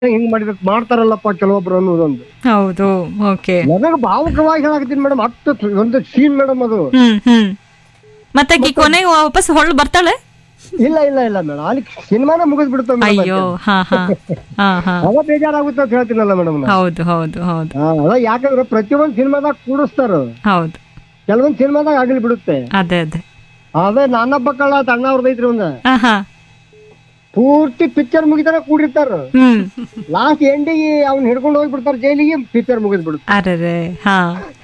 ಹಿಂಗ್ ಮಾಡಿದ ಮಾಡ್ತಾರಲ್ಲಪ್ಪ ಕೆಲವೊಬ್ರು ಅನ್ನೋದೊಂದು ಹೌದು. ಓಕೆ. ನನಗೆ ಭಾವುಕವಾಗಿ ಹೇಳಾಕತ್ತೀನಿ ಮೇಡಮ್. ಒಂದು ಸೀನ್ ಮೇಡಮ್ ಅದು. ಮತ್ತೆ ಆಕಿ ಕೊನೆಗೆ ವಾಪಸ್ ಹೊಳ್ಳು ಬರ್ತಾಳೆ. ಇಲ್ಲ ಇಲ್ಲ ಇಲ್ಲ ಮೇಡಮ್, ಅಲ್ಲಿ ಸಿನಿಮಾನ ಮುಗಿದ್ ಬಿಡ್ತಾವ ಮೇಡಮ್. ಅಯ್ಯೋ. ಹಾ ಹಾ ಹಾ ಹಾ. ಅದ ಬೇಜಾರಾಗುತ್ತೆ ಅಂತ ಹೇಳ್ತೀನಲ್ಲ ಮೇಡಮ್. ಹೌದು ಹೌದು ಹೌದು ಅದ ಯಾಕಂದ್ರೆ ಪ್ರತಿಯೊಂದು ಸಿನಿಮಾದಾಗ ಕೂಡಿಸ್ತಾರ, ಹೌದು. ಕೆಲವೊಂದ್ ಸಿನಿಮಾದಾಗ ಆಗ್ಲಿ ಬಿಡುತ್ತೆ. ಅದೇ ಅದೇ. ಅದೇ ನಾನೊಬ್ಬ ಕಳ್ಳ ಅಂತ ಅಣ್ಣ ಅವ್ರದೈತ್ರಿ ಒಂದ ಹಾ ಹಾ. ಪೂರ್ತಿ ಪಿಕ್ಚರ್ ಮುಗಿತಾರ ಕೂಡಿರ್ತಾರ, ಹ್ಮ್. ಲಾಸ್ಟ್ ಎಂಡಿಗೆ ಅವ್ನ್ ಹಿಡ್ಕೊಂಡು ಹೋಗ್ಬಿಡ್ತಾರ ಜೈಲಿಗೆ, ಪಿಕ್ಚರ್ ಮುಗಿದ್ ಬಿಡುತ್ತೆ. ಅರೆ. ಹಾ.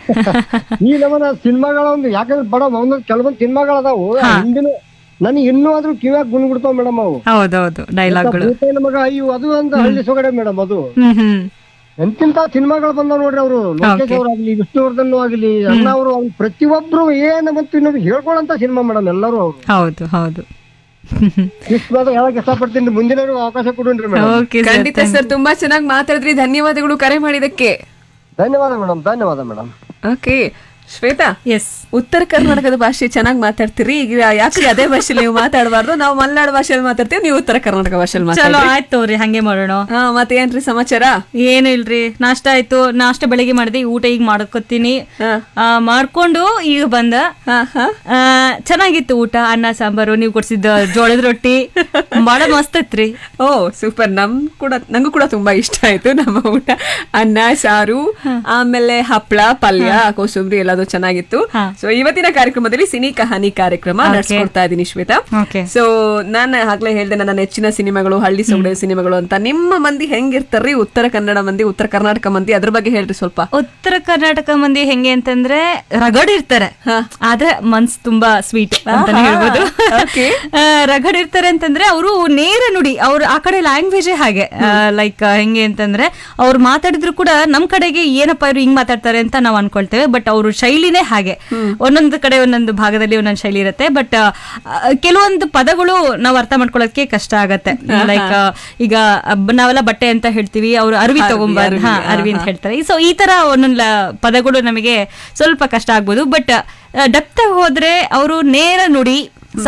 ಈ ನಮ್ಮನ ಸಿನಿಮಾಗಳ ಒಂದು ಯಾಕಂದ್ರೆ ಬಡ ಒಂದೊಂದು ಕೆಲವೊಂದು ಸಿನಿಮಾಗಳದಾವು ಹಿಂದಿನ ನನಗೆ ಇನ್ನೂ ಆದ್ರೂ ಕಿವ್ಯಾಗ ಗುಣ್ಬಿಡ್ತಾವ ಮೇಡಮ್ ಅವು. ಹೌದೌದು ಡೈಲಾಗ್ಗಳು. ಭೂತಯ್ಯನ ಮಗ ಅಯ್ಯೋ ಅದು ಒಂದು ಹಳ್ಳಿ ಸೊಗಡೆ ಮೇಡಮ್ ಅದು. ಹ್ಮ್. ಎಂತಿಂತ ಸಿನಿಮಾಗಳು ಬಂದಾವ ನೋಡ್ರಿ. ಅವರು ಲೋಕೇಶ್ ಅವ್ರಾಗ್ಲಿ, ವಿಷ್ಣುವರ್ಧನ್ ಆಗ್ಲಿ, ಅಣ್ಣ ಅವರು ಪ್ರತಿಯೊಬ್ರು ಏನ ಮತ್ತು ಇನ್ನೊಬ್ರು ಹೇಳ್ಕೊಳ್ಳಂತ ಸಿನಿಮಾ ಮೇಡಮ್ ಎಲ್ಲರೂ ಅವರು. ಹೌದು ಹೌದು. ಇಷ್ಟು ಮಾತ್ರ ಹೇಳಕ್ ಇಷ್ಟಪಡ್ತೀನಿ. ಮುಂದಿನವ್ರಿಗೆ ಅವಕಾಶ ಕೊಡ್ರಿ ಮೇಡಮ್. ಓಕೆ ಖಂಡಿತ ಸರ್, ತುಂಬಾ ಚೆನ್ನಾಗಿ ಮಾತಾಡಿದ್ರಿ. ಧನ್ಯವಾದಗಳು ಕರೆ ಮಾಡಿದಕ್ಕೆ. ಧನ್ಯವಾದ ಮೇಡಮ್, ಧನ್ಯವಾದ ಮೇಡಮ್. Okay Shweta, S. ಉತ್ತರ ಕರ್ನಾಟಕದ ಭಾಷೆ ಚೆನ್ನಾಗಿ ಮಾತಾಡ್ತೀರಿ. ಈಗ ಯಾಕೆ ಅದೇ ಭಾಷೆಲಿ ನೀವು ಮಾತಾಡಬಾರ್ದು? ನಾವು ಮಲೆನಾಡು ಭಾಷೆಯಲ್ಲಿ ಮಾತಾಡ್ತೀವಿ, ನೀವು ಉತ್ತರ ಕರ್ನಾಟಕ ಭಾಷೆಯಲ್ಲಿ ಚಲೋ ಮಾತಾಡ್ತೀವಿ. ಆಯ್ತು ತೋರಿ, ಹಂಗೆ ಮಾಡೋಣ. ಮತ್ತೆ ಏನ್ರಿ ಸಮಾಚಾರ? ಏನು ಇಲ್ರಿ, ನಾಷ್ಟ ಆಯ್ತು. ನಾಷ್ಟ ಬೆಳಿಗ್ಗೆ ಮಾಡಿದೆ, ಊಟ ಈಗ ಮಾಡ್ಕೊತೀನಿ. ಮಾಡ್ಕೊಂಡು ಈಗ ಬಂದ. ಚೆನ್ನಾಗಿತ್ತು ಊಟ, ಅನ್ನ ಸಾಂಬಾರು, ನೀವು ಕೊಡ್ಸಿದ್ದ ಜೋಳದ ರೊಟ್ಟಿ ಬಹಳ ಮಸ್ತ್ ಇತ್ರಿ. ಓ ಸೂಪರ್. ನಂಗೂ ಕೂಡ ತುಂಬಾ ಇಷ್ಟ ಆಯ್ತು ನಮ್ಮ ಊಟ. ಅನ್ನ ಸಾರು, ಆಮೇಲೆ ಹಪ್ಳ, ಪಲ್ಯ, ಕೋಸಂಬರಿ ಎಲ್ಲದು ಚೆನ್ನಾಗಿತ್ತು. ಸೊ ಇವತ್ತಿನ ಕಾರ್ಯಕ್ರಮದಲ್ಲಿ ಸಿನಿ ಕಹಾನಿ ಕಾರ್ಯಕ್ರಮ ನಡೆಸ್ಕೊಡ್ತಾ ಇದ್ದೀನಿ ಶ್ವೇತಾ. ಸೊ ನಾನು ಆಗ್ಲೇ ಹೇಳ್ದೆ ನನ್ನ ನೆಚ್ಚಿನ ಸಿನಿಮಾಗಳು ಹಳ್ಳಿ ಸೊಗಡೆ ಸಿನಿಮಾಗಳು ಅಂತ. ನಿಮ್ಮ ಮಂದಿ ಹೆಂಗಿರ್ತಾರ್ರಿ? ಉತ್ತರ ಕನ್ನಡ ಮಂದಿ, ಉತ್ತರ ಕರ್ನಾಟಕ ಮಂದಿ, ಅದ್ರ ಬಗ್ಗೆ ಹೇಳ್ರಿ ಸ್ವಲ್ಪ. ಉತ್ತರ ಕರ್ನಾಟಕ ಮಂದಿ ಹೆಂಗೆ ಅಂತಂದ್ರೆ ರಗಡ್ ಇರ್ತಾರೆ, ಆದ್ರೆ ಮನ್ಸ್ ತುಂಬಾ ಸ್ವೀಟ್ ಅಂತಾನೆ ಹೇಳ್ಬೋದು. ರಗಡ್ ಇರ್ತಾರೆ ಅಂತಂದ್ರೆ ಅವರು ನೇರ ನುಡಿ, ಅವ್ರ ಆ ಕಡೆ ಲ್ಯಾಂಗ್ವೇಜ್ ಹಾಗೆ. ಲೈಕ್ ಹೆಂಗೆ ಅಂತಂದ್ರೆ ಅವ್ರು ಮಾತಾಡಿದ್ರು ಕೂಡ ನಮ್ ಕಡೆಗೆ ಏನಪ್ಪಾ ಇವ್ರು ಹಿಂಗ್ ಮಾತಾಡ್ತಾರೆ ಅಂತ ನಾವ್ ಅನ್ಕೊಳ್ತೇವೆ. ಬಟ್ ಅವ್ರ ಶೈಲಿನೇ ಹಾಗೆ, ಒಂದೊಂದು ಕಡೆ ಒಂದೊಂದು ಭಾಗದಲ್ಲಿ ಒಂದೊಂದು ಶೈಲಿ ಇರುತ್ತೆ. ಬಟ್ ಕೆಲವೊಂದು ಪದಗಳು ನಾವು ಅರ್ಥ ಮಾಡ್ಕೊಳ್ಳೋದಕ್ಕೆ ಕಷ್ಟ ಆಗತ್ತೆ. ಲೈಕ್ ಈಗ ನಾವೆಲ್ಲ ಬಟ್ಟೆ ಅಂತ ಹೇಳ್ತೀವಿ, ಅವ್ರು ಅರ್ವಿ ತಗೊಂಬಾರ, ಅರ್ವಿ ಅಂತ ಹೇಳ್ತಾರೆ. ಸೊ ಈ ತರ ಒಂದೊಂದು ಪದಗಳು ನಮಗೆ ಸ್ವಲ್ಪ ಕಷ್ಟ ಆಗ್ಬೋದು. ಬಟ್ ಡಪ್ತ ಹೋದ್ರೆ ಅವರು ನೇರ ನುಡಿ,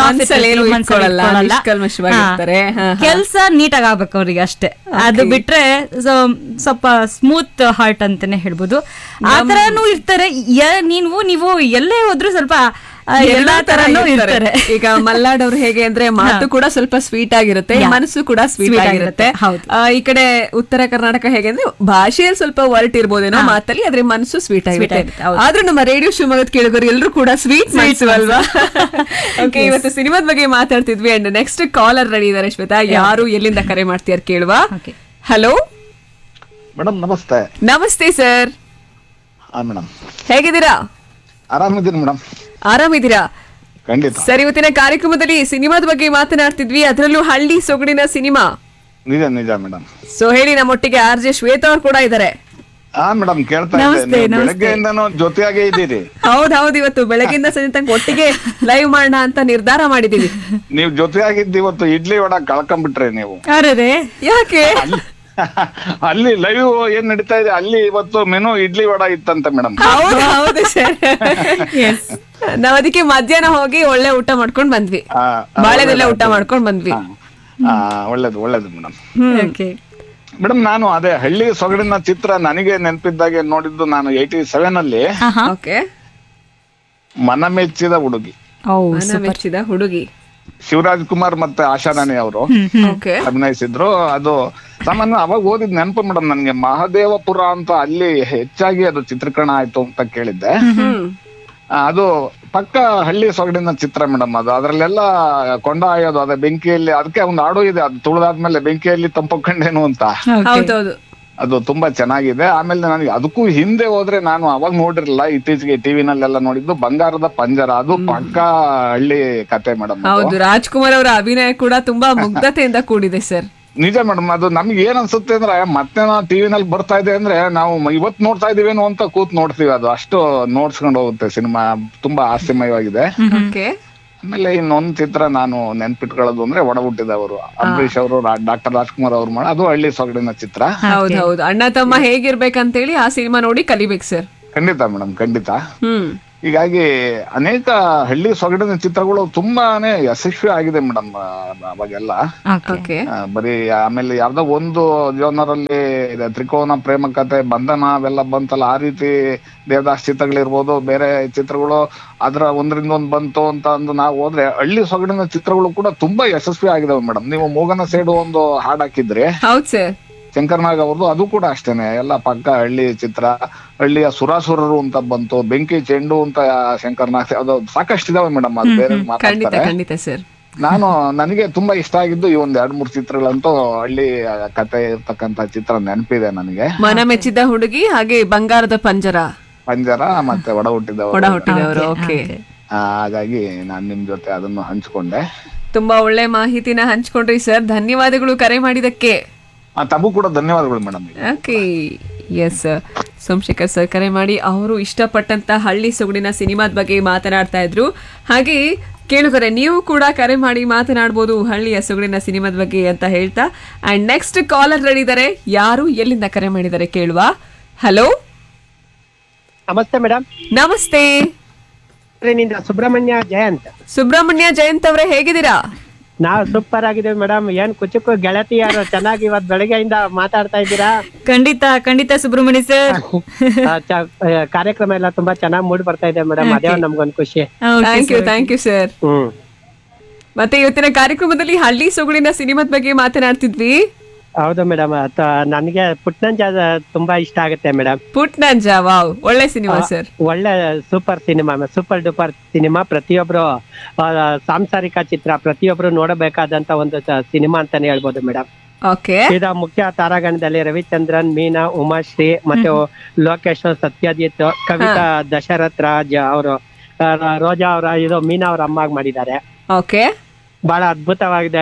ಕೆಲ್ಸ ನೀಟಾಗಿ ಆಗ್ಬೇಕು ಅವ್ರಿಗೆ ಅಷ್ಟೇ. ಅದು ಬಿಟ್ರೆ ಸ್ವಲ್ಪ ಸ್ಮೂತ್ ಹಾರ್ಟ್ ಅಂತಾನೆ ಹೇಳ್ಬೋದು. ಆ ತರಾನು ಇರ್ತಾರೆ. ನೀವು ಎಲ್ಲೇ ಹೋದ್ರು ಸ್ವಲ್ಪ ಎಲ್ಲಾ ತರಾನು ಇರ್ತಾರೆ. ಈಗ ಮಲ್ನಾಡ್ ಅವ್ರು ಹೇಗೆ ಅಂದ್ರೆ ಮಾತು ಕೂಡ ಸ್ವಲ್ಪ ಸ್ವೀಟ್ ಆಗಿರುತ್ತೆ, ಮನಸ್ಸು ಕೂಡ ಸ್ವೀಟ್ ಆಗಿರುತ್ತೆ. ಈ ಕಡೆ ಉತ್ತರ ಕರ್ನಾಟಕ ಹೇಗೆ ಅಂದ್ರೆ ಭಾಷೆಯಲ್ಲಿ ಸ್ವಲ್ಪ ವರ್ಟ್ ಇರ್ಬೋದೇನೋ ಮಾತಲ್ಲಿ, ಆದ್ರೆ ಮನಸ್ಸು ಸ್ವೀಟ್ ಆಗಿರುತ್ತೆ. ಆದ್ರೂ ನಮ್ಮ ರೇಡಿಯೋ ಶಿವಮೊಗ್ಗದ ಕೇಳಿದವರು ಎಲ್ಲರೂ ಕೂಡ ಸ್ವೀಟ್ ಅಲ್ವಾ? ಓಕೆ, ಇವತ್ತು ಸಿನಿಮಾದ ಬಗ್ಗೆ ಮಾತಾಡ್ತಿದ್ವಿ. ಅಂಡ್ ನೆಕ್ಸ್ಟ್ ಕಾಲರ್ ರೆಡಿ ಇದಾರೆ ಶ್ವೇತಾ. ಯಾರು ಎಲ್ಲಿಂದ ಕರೆ ಮಾಡ್ತೀಯಾರ ಕೇಳುವ. ಹಲೋ ಮೇಡಮ್, ನಮಸ್ತೆ. ನಮಸ್ತೆ ಸರ್, ಮೇಡಮ್ ಹೇಗಿದ್ದೀರಾ? ಆರಾಮಿದ್ದೀನಿ ಮೇಡಮ್. ಆರಾಮಿದ್ದೀರಾ? ಖಂಡಿತ. ಸರ್, ಇವತ್ತಿನ ಕಾರ್ಯಕ್ರಮದಲ್ಲಿ ಸಿನಿಮಾದ ಬಗ್ಗೆ ಮಾತನಾಡ್ತಿದ್ವಿ, ಅದರಲ್ಲೂ ಹಳ್ಳಿ ಸೊಗಡಿನ ಸಿನಿಮಾ. ನಿಜ ನಿಜ ಮೇಡಮ್. ಸೊ ಹೇಳಿ, ನಮ್ಮೊಟ್ಟಿಗೆ RJ ಶ್ವೇತಾ ಅವ್ರು ಕೂಡ ಇದ್ದಾರೆ. ಮೇಡಮ್, ಕೇಳ್ತಾ ಇದ್ದೇನೆ, ಬೆಳಗ್ಗೆಯಿಂದನೂ ಜೊತೆಯಾಗೇ ಇದ್ದೀರಿ. ಹೌದೌದು, ಇವತ್ತು ಬೆಳಗ್ಗೆಯಿಂದ ಸಂಜೆ ತನಕ ಒಟ್ಟಿಗೆ ಲೈವ್ ಮಾಡೋಣ ಅಂತ ನಿರ್ಧಾರ ಮಾಡಿದೀವಿ. ನೀವು ಜೊತೆಯಾಗಿದ್ದು ಇವತ್ತು ಇಡ್ಲಿ ವಡ ಕಳ್ಕೊಂಡ್ಬಿಟ್ರೆ ನೀವು. ಯಾಕೆ? ಅಲ್ಲಿ ಲೈವ್ ಏನ್ ನಡೀತಾ ಇದೆ ಅಲ್ಲಿ ಇವತ್ತು ಮೆನು ಇಡ್ಲಿ ವಡ ಇತ್ತಂತ ಮೇಡಮ್. ಹೌದು ಸರ್, ನಾವ್ ಅದಕ್ಕೆ ಮಧ್ಯಾಹ್ನ ಹೋಗಿ ಒಳ್ಳೆ ಊಟ ಮಾಡ್ಕೊಂಡ್ ಬಂದ್ವಿ, ಬಾಳೆದೆಲ್ಲ ಊಟ ಮಾಡ್ಕೊಂಡ್ ಬಂದ್ವಿ. ಒಳ್ಳೇದು ಒಳ್ಳೇದು ಮೇಡಮ್. ಮೇಡಮ್, ನಾನು ಅದೇ ಹಳ್ಳಿ ಸೊಗಡಿನ ಚಿತ್ರ ನನಗೆ ನೆನಪಿದ್ದಾಗೆ ನೋಡಿದ್ದು ನಾನು 87 ಅಲ್ಲಿ ಮನ ಮೆಚ್ಚಿದ ಹುಡುಗಿ. ಮೆಚ್ಚಿದ ಹುಡುಗಿ ಶಿವರಾಜ್ ಕುಮಾರ್ ಮತ್ತೆ ಆಶಾ ರಾಣಿ ಅವರು ಅಭಿನಯಿಸಿದ್ರು. ಅದು ಸಾಮಾನ್ಯ ಅವಾಗ ಓದಿದ್ ನೆನಪು ಮೇಡಮ್ ನನ್ಗೆ. ಮಹದೇವಪುರ ಅಂತ ಅಲ್ಲಿ ಹೆಚ್ಚಾಗಿ ಅದು ಚಿತ್ರೀಕರಣ ಆಯ್ತು ಅಂತ ಕೇಳಿದ್ದೆ. ಅದು ಪಕ್ಕ ಹಳ್ಳಿ ಸೊಗಡಿನ ಚಿತ್ರ ಮೇಡಮ್. ಅದು ಅದ್ರಲ್ಲೆಲ್ಲ ಕೊಂಡ ಆಯೋದು, ಅದೇ ಬೆಂಕಿಯಲ್ಲಿ, ಅದಕ್ಕೆ ಒಂದು ಹಾಡು ಇದೆ, ಅದು ತುಳಿದಾದ್ಮೇಲೆ ಬೆಂಕಿಯಲ್ಲಿ ತಂಪಕೊಂಡೇನು ಅಂತ. ಅದು ತುಂಬಾ ಚೆನ್ನಾಗಿದೆ. ಆಮೇಲೆ ನನಗೆ ಅದಕ್ಕೂ ಹಿಂದೆ ಹೋದ್ರೆ ನಾನು ಅವಾಗ ನೋಡಿರಲಿಲ್ಲ, ಇತ್ತೀಚೆಗೆ ಟಿವಿನಲ್ಲೆಲ್ಲ ನೋಡಿದ್ದು ಬಂಗಾರದ ಪಂಜರ. ಅದು ಪಕ್ಕ ಹಳ್ಳಿ ಕತೆ ಮೇಡಮ್. ಹೌದು, ರಾಜ್ಕುಮಾರ್ ಅವರ ಅಭಿನಯ ಕೂಡ ತುಂಬಾ ಮುಗ್ಧತೆಯಿಂದ ಕೂಡಿದೆ ಸರ್. ನಿಜ ಮೇಡಮ್. ಅದು ನಮ್ಗೆ ಏನ್ ಅನ್ಸುತ್ತೆ ಅಂದ್ರೆ ಮತ್ತೆ ನಾವು ಟಿವಿನಲ್ಲಿ ಬರ್ತಾ ಇದೆ ಅಂದ್ರೆ ನಾವು ಇವತ್ತು ನೋಡ್ತಾ ಇದೀವೇನೋ ಅಂತ ಕೂತ್ ನೋಡ್ತೀವಿ. ಅದು ಅಷ್ಟು ನೋಡ್ಸ್ಕೊಂಡು ಹೋಗುತ್ತೆ ಸಿನಿಮಾ. ತುಂಬಾ ಹಾಸ್ಯಮಯವಾಗಿದೆ. ಆಮೇಲೆ ಇನ್ನೊಂದು ಚಿತ್ರ ನಾನು ನೆನ್ಪಿಟ್ಕೊಳ್ಳೋದು ಅಂದ್ರೆ ಒಡ ಹುಟ್ಟಿದವರು, ಅಂಬರೀಶ್ ಅವರು, ಡಾಕ್ಟರ್ ರಾಜ್ಕುಮಾರ್ ಅವ್ರು ಮಾಡೋ, ಅದು ಹಳ್ಳಿ ಸೊಗಡಿನ ಚಿತ್ರ. ಹೌದೌದು, ಅಣ್ಣ ತಮ್ಮ ಹೇಗಿರ್ಬೇಕಂತೇಳಿ ಆ ಸಿನಿಮಾ ನೋಡಿ ಕಲಿಬೇಕು ಸರ್. ಖಂಡಿತ ಮೇಡಮ್, ಖಂಡಿತ. ಹೀಗಾಗಿ ಅನೇಕ ಹಳ್ಳಿ ಸೊಗಡಿನ ಚಿತ್ರಗಳು ತುಂಬಾನೇ ಯಶಸ್ವಿ ಆಗಿದೆ ಮೇಡಮ್ ಅವಾಗೆಲ್ಲ. ಬರೀ ಆಮೇಲೆ ಯಾವ್ದೋ ಒಂದು ಜೋನರಲ್ಲಿ ತ್ರಿಕೋನ ಪ್ರೇಮ ಕಥೆ ಬಂಧನ ಅವೆಲ್ಲ ಬಂತಲ್ಲ, ಆ ರೀತಿ ದೇವದಾಸ್ ಚಿತ್ರಗಳಿರ್ಬೋದು, ಬೇರೆ ಚಿತ್ರಗಳು ಅದ್ರ ಒಂದ್ರಿಂದ ಒಂದ್ ಬಂತು ಅಂತ ಅಂದು ನಾವು ಹೋದ್ರೆ ಹಳ್ಳಿ ಸೊಗಡಿನ ಚಿತ್ರಗಳು ಕೂಡ ತುಂಬಾ ಯಶಸ್ವಿ ಆಗಿದಾವೆ ಮೇಡಮ್. ನೀವು ಮೂಗನ ಸೇಡು ಒಂದು ಹಾಡ್ ಹಾಕಿದ್ರಿ, ಹೌದು ಸರ್, ಶಂಕರ್ನಾಗ್ ಅವ್ರದ್ದು, ಅದು ಕೂಡ ಅಷ್ಟೇನೆ ಎಲ್ಲ ಪಕ್ಕ ಹಳ್ಳಿ ಚಿತ್ರ. ಹಳ್ಳಿಯ ಸುರಾಸುರರು ಅಂತ ಬಂತು, ಬೆಂಕಿ ಚೆಂಡು ಅಂತ ಶಂಕರ್ನಾಗ್, ಅದು ಸಾಕಷ್ಟು ಇದಾವೆ ಮೇಡಮ್. ಅದು ಬೇರೆ ಮಾತಾಡ್ತಾರೆ. ನನಗೆ ತುಂಬಾ ಇಷ್ಟ ಆಗಿದ್ದು ಈ ಒಂದ್ 2-3 ಚಿತ್ರಗಳಂತೂ ಹಳ್ಳಿ ಕತೆ ಇರ್ತಕ್ಕಂತ ಚಿತ್ರ ನೆನಪಿದೆ ನನಗೆ. ಮನ ಮೆಚ್ಚಿದ ಹುಡುಗಿ, ಹಾಗೆ ಬಂಗಾರದ ಪಂಜರ ಮತ್ತೆ ಒಡ ಹುಟ್ಟಿದವರು. ಹಾಗಾಗಿ ನಾನ್ ನಿಮ್ ಜೊತೆ ಅದನ್ನು ಹಂಚ್ಕೊಂಡೆ. ತುಂಬಾ ಒಳ್ಳೆ ಮಾಹಿತಿನ ಹಂಚ್ಕೊಂಡ್ರಿ ಸರ್, ಧನ್ಯವಾದಗಳು ಕರೆ ಮಾಡಿದಕ್ಕೆ. ತಮಗೂ ಕೂಡ ಧನ್ಯವಾದಗಳು madam. Okay, S, Somashekar sir ಕರೆ ಮಾಡಿ ಅವರು ಇಷ್ಟಪಟ್ಟಂತ ಹಳ್ಳಿ ಸೊಗಡಿನ ಸಿನಿಮಾದ ಬಗ್ಗೆ ಮಾತನಾಡ್ತಾ ಇದ್ರು. ಹಾಗೆ ಕೇಳುಗರೆ, ನೀವು ಕೂಡ ಕರೆ ಮಾಡಿ ಮಾತನಾಡ್ಬೋದು ಹಳ್ಳಿಯ ಸೊಗಡಿನ ಸಿನಿಮಾದ ಬಗ್ಗೆ ಅಂತ ಹೇಳ್ತಾ. ಅಂಡ್ ನೆಕ್ಸ್ಟ್ ಕಾಲರ್ ರೆಡಿ ಇದ್ದಾರೆ. ಯಾರು ಎಲ್ಲಿಂದ ಕರೆ ಮಾಡಿದ್ದಾರೆ ಕೇಳುವ. ಹಲೋ, ನಮಸ್ತೆ ಮೇಡಮ್. ನಮಸ್ತೆ. ಸುಬ್ರಹ್ಮಣ್ಯ ಜಯಂತ್ ಅವರೇ, ಹೇಗಿದ್ದೀರಾ? ನಾವು ಸೂಪರ್ ಆಗಿದ್ದೇವೆ ಮೇಡಮ್. ಏನ್ ಕುಚುಕು ಗೆಳತಿಯಾರು ಚೆನ್ನಾಗಿ ಇವತ್ ಬೆಳಗ್ಗೆಯಿಂದ ಮಾತಾಡ್ತಾ ಇದ್ದೀರಾ. ಖಂಡಿತ ಸುಬ್ರಹ್ಮಣ್ಯ ಸರ್. ಕಾರ್ಯಕ್ರಮ ಎಲ್ಲ ತುಂಬಾ ಚೆನ್ನಾಗಿ ಮೂಡ್ ಬರ್ತಾ ಇದೆ ಮೇಡಮ್, ಅದೇ ನಮ್ಗೊಂದು ಖುಷಿ. Thank you sir. ಮತ್ತೆ ಇವತ್ತಿನ ಕಾರ್ಯಕ್ರಮದಲ್ಲಿ ಹಳ್ಳಿ ಸೊಗಡಿನ ಸಿನಿಮಾದ ಬಗ್ಗೆ ಮಾತನಾಡ್ತಿದ್ವಿ. ಹೌದು ಮೇಡಮ್, ನನಗೆ ಪುಟ್ನಂಜ ತುಂಬಾ ಇಷ್ಟ ಆಗುತ್ತೆ ಮೇಡಮ್. ಪುಟ್ನಂಜ, ವಾವ್, ಒಳ್ಳೆ ಸಿನಿಮಾ ಸರ್. ಒಳ್ಳೆ super cinema, super duper cinema. ಪ್ರತಿಯೊಬ್ರು ಸಾಂಸಾರಿಕ ಚಿತ್ರ, ಪ್ರತಿಯೊಬ್ರು ನೋಡಬೇಕಾದಂತ ಒಂದು ಸಿನಿಮಾ ಅಂತಾನೆ ಹೇಳ್ಬೋದು ಮೇಡಮ್. ಇದು ಮುಖ್ಯ ತಾರಾಗಣದಲ್ಲಿ ರವಿಚಂದ್ರನ್, ಮೀನಾ, ಉಮಾಶ್ರೀ, ಮತ್ತೆ ಲೋಕೇಶ್, ಸತ್ಯಜಿತ್, ಕವಿತಾ, ದಶರಥ್ ರಾಜ್ ಅವರು, ರೋಜಾ ಅವರ, ಇದು ಮೀನಾ ಅವ್ರ ಅಮ್ಮಾಗ್ ಮಾಡಿದ್ದಾರೆ. ಬಹಳ ಅದ್ಭುತವಾಗಿದೆ.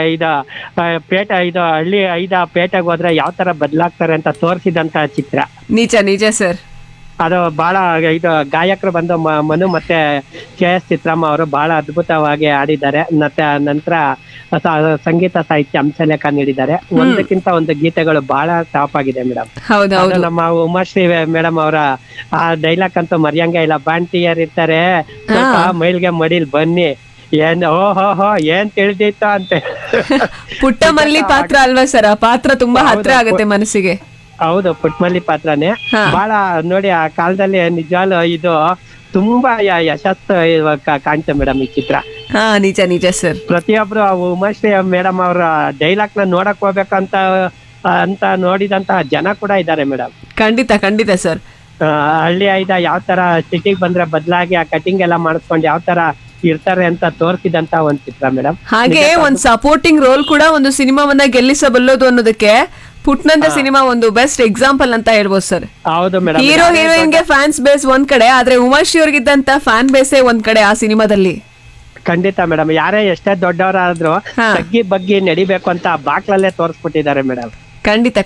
ಇದು ಹಳ್ಳಿ ಪೇಟೆಗೆ ಹೋದ್ರೆ ಯಾವ ತರ ಬದಲಾಗ್ತಾರೆ ಅಂತ ತೋರಿಸಿದಂತ ಚಿತ್ರ. ನಿಜ ಸರ್. ಅದು ಬಹಳ ಇದು ಗಾಯಕರು ಬಂದು ಮನು ಮತ್ತೆ KS ಚಿತ್ರಮ್ಮ ಅವರು ಬಹಳ ಅದ್ಭುತವಾಗಿ ಆಡಿದ್ದಾರೆ. ಮತ್ತೆ ನಂತರ ಸಂಗೀತ ಸಾಹಿತ್ಯ ಅಂಶಲೇಖ ನೀಡಿದ್ದಾರೆ. ಒಂದಕ್ಕಿಂತ ಒಂದು ಗೀತೆಗಳು ಬಹಳ ಟಾಪ್ ಆಗಿದೆ ಮೇಡಮ್. ನಮ್ಮ ಉಮಾಶ್ರೀ ಮೇಡಮ್ ಅವರ ಆ ಡೈಲಾಗ್ ಅಂತೂ ಮರ್ಯಂಗೆ ಇಲ್ಲ. ಬಾಂಟಿಯರ್ ಇರ್ತಾರೆ, ಮೈಲ್ಗೆ ಮಡಿಲ್ ಬನ್ನಿ, ಏನ್ ಓಹೋ ಏನ್ ತಿಳಿದಿತ್ತ ಅಂತೆ. ಪುಟ್ಟಮಲ್ಲಿ ಪಾತ್ರ ಅಲ್ವಾ ಸರ್? ಆ ಪಾತ್ರ ತುಂಬಾ ಹತ್ರ ಆಗುತ್ತೆ ಮನಸ್ಸಿಗೆ. ಹೌದು, ಪುಟ್ಟಮಲ್ಲಿ ಪಾತ್ರನೇ ಬಹಳ ನೋಡಿ. ಆ ಕಾಲದಲ್ಲಿ ನಿಜವಾಗ್ಲೂ ಇದು ತುಂಬಾ ಯಶಸ್ಸು ಕಾಣ್ತೆ ಮೇಡಮ್ ಈ ಚಿತ್ರ. ನಿಜ ಸರ್. ಪ್ರತಿಯೊಬ್ರು ಉಮಾಶ್ರೀ ಮೇಡಮ್ ಅವರ ಡೈಲಾಗ್ ನ ನೋಡಕ್ ಹೋಗ್ಬೇಕಂತ ನೋಡಿದಂತ ಜನ ಕೂಡ ಇದ್ದಾರೆ ಮೇಡಮ್. ಖಂಡಿತ ಸರ್. ಹಳ್ಳಿ ಯಾವ ತರ ಸಿಟಿಗೆ ಬಂದ್ರೆ ಬದಲಾಗಿ ಆ ಕಟಿಂಗ್ ಎಲ್ಲ ಮಾಡಿಸ್ಕೊಂಡು ಯಾವ ತರ ಇರ್ತಾರೆ ಅಂತ ತೋರಿಸಿದಂತ ಒಂದ್ ಚಿತ್ರ ಮೇಡಮ್. ಹಾಗೆ ಒಂದ್ ಸಪೋರ್ಟಿಂಗ್ ರೋಲ್ ಕೂಡ ಒಂದು ಸಿನಿಮಾವನ್ನ ಗೆಲ್ಲಿಸಬಲ್ಲದು ಅನ್ನೋದಕ್ಕೆ ಪುಟ್ನಂಜ ಸಿನಿಮಾ ಒಂದು ಬೆಸ್ಟ್ ಎಕ್ಸಾಂಪಲ್ ಅಂತ ಹೇಳ್ಬೋದು ಸರ್. ಹೌದು ಮೇಡಮ್. ಹೀರೋ ಹೀರೋಯಿನ್ ಗೆ ಫ್ಯಾನ್ಸ್ ಬೇಸ್ ಒಂದ್ ಕಡೆ, ಆದ್ರೆ ಉಮಾಶ್ರೀ ಅವ್ರಿಗಿದ್ದಂತ ಫ್ಯಾನ್ ಬೇಸೇ ಒಂದ್ ಕಡೆ ಆ ಸಿನಿಮಾದಲ್ಲಿ. ಖಂಡಿತ ಮೇಡಮ್, ಯಾರೇ ಎಷ್ಟೇ ದೊಡ್ಡವರಾದ್ರೂ ತಗ್ಗಿ ಬಗ್ಗಿ ನಡಿಬೇಕು ಅಂತ ಬಾಕ್ಲಲ್ಲೇ ತೋರಿಸ್ಬಿಟ್ಟಿದ್ದಾರೆ ಮೇಡಮ್. ಖಂಡಿತ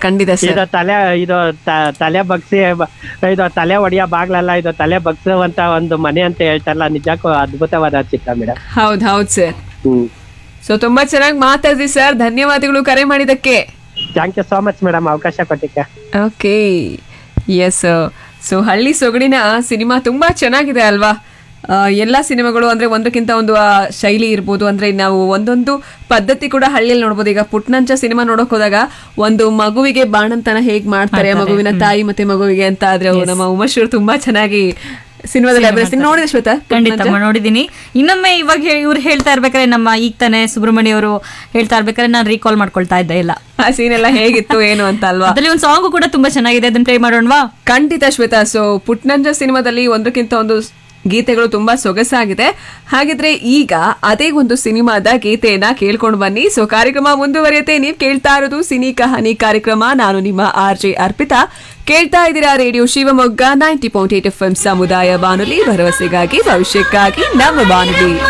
ತಲೆ ಬಗ್ಸಿ, ಇದು ತಲೆ ಒಡೆಯ ಬಾಗ್ಲಲ್ಲ, ಇದು ತಲೆ ಬಗ್ಸುವಂತ ಒಂದು ಮನೆ ಅಂತ ಹೇಳ್ತಾರಲ್ಲ, ನಿಜಕ್ಕೂ ಅದ್ಭುತವಾದ ಚಿತ್ರ ಮೇಡಮ್. ಹೌದು ಸರ್. ಸೊ ತುಂಬಾ ಚೆನ್ನಾಗಿ ಮಾತಾಡಿದ್ರಿ ಸರ್, ಧನ್ಯವಾದಗಳು ಕರೆ ಮಾಡಿದಕ್ಕೆ. Thank you so much madam, ಅವಕಾಶ ಕೊಟ್ಟಿಕ್ಕೆ. Okay, S. ಸೊ ಹಳ್ಳಿ ಸೊಗಡಿನ ಸಿನಿಮಾ ತುಂಬಾ ಚೆನ್ನಾಗಿದೆ ಅಲ್ವಾ? ಎಲ್ಲಾ ಸಿನಿಮಾಗಳು ಅಂದ್ರೆ ಒಂದಕ್ಕಿಂತ ಒಂದು ಶೈಲಿ ಇರ್ಬೋದು. ಅಂದ್ರೆ ನಾವು ಒಂದೊಂದು ಪದ್ಧತಿ ಕೂಡ ಹಳ್ಳಿಯಲ್ಲಿ ನೋಡ್ಬೋದು. ಈಗ ಪುಟ್ನಂಚ ಸಿನಿಮಾ ನೋಡಕ್ ಹೋದಾಗ ಒಂದು ಮಗುವಿಗೆ ಬಾಣಂತನ ಹೇಗ್ ಮಾಡ್ತಾರೆ, ಮಗುವಿನ ತಾಯಿ ಮತ್ತೆ ಮಗುವಿಗೆ ಅಂತ, ಆದ್ರೆ ನಮ್ಮ ಉಮಾಶ್ರೀ ತುಂಬಾ ಚೆನ್ನಾಗಿ ಸಿನಿಮಾದಲ್ಲಿ ಅಭಿನಯಿಸ್ತೀನಿ. ನೋಡಿದ್ರೆ ಶ್ವೇತಾ? ಖಂಡಿತ ನೋಡಿದೀನಿ. ಇನ್ನೊಮ್ಮೆ ಇವಾಗ ಇವ್ರು ಹೇಳ್ತಾ ಇರ್ಬೇಕಾದ್ರೆ, ನಮ್ಮ ಈಗ ತಾನೆ ಸುಬ್ರಹ್ಮಣ್ಯ ಅವರು ಹೇಳ್ತಾ ಇರ್ಬೇಕಾದ್ರೆ ನಾನು ರೀಕಾಲ್ ಮಾಡ್ಕೊಳ್ತಾ ಇದ್ದೆ ಇಲ್ಲ ಆ ಸೀನ್ ಎಲ್ಲ ಹೇಗಿತ್ತು ಏನು ಅಂತ ಅಲ್ವಾ? ಅದ್ರಲ್ಲಿ ಒಂದು ಸಾಂಗ್ ಕೂಡ ತುಂಬಾ ಚೆನ್ನಾಗಿದೆ, ಅದನ್ನ ಪ್ಲೇ ಮಾಡೋಣವಾ? ಖಂಡಿತ ಶ್ವೇತಾ. ಸೊ ಪುಟ್ನಂಜ ಸಿನಿಮಾದಲ್ಲಿ ಒಂದಕ್ಕಿಂತ ಒಂದು ಗೀತೆಗಳು ತುಂಬಾ ಸೊಗಸಾಗಿದೆ. ಹಾಗಿದ್ರೆ ಈಗ ಅದೇ ಒಂದು ಸಿನಿಮಾದ ಗೀತೆಯನ್ನ ಕೇಳ್ಕೊಂಡು ಬನ್ನಿ. ಸೊ ಕಾರ್ಯಕ್ರಮ ಮುಂದುವರಿಯುತ್ತೆ. ನೀವು ಕೇಳ್ತಾ ಇರೋದು ಸಿನಿ ಕಹಾನಿ ಕಾರ್ಯಕ್ರಮ. ನಾನು ನಿಮ್ಮ RJ ಅರ್ಪಿತಾ. ಕೇಳ್ತಾ ಇದ್ದೀರಾ ರೇಡಿಯೋ ಶಿವಮೊಗ್ಗ 90.8 FM ಸಮುದಾಯ ಬಾನುಲಿ, ಭರವಸೆಗಾಗಿ ಭವಿಷ್ಯಕ್ಕಾಗಿ ನಮ್ಮ ಬಾನುಲಿ.